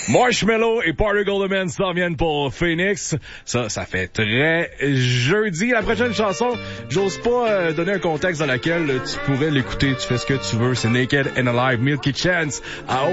Marshmello et Party Goldman s'en viennent pour Phoenix. Ça fait très jeudi. La prochaine chanson, j'ose pas donner un contexte dans lequel tu pourrais l'écouter. Tu fais ce que tu veux. C'est Naked and Alive, Milky Chance à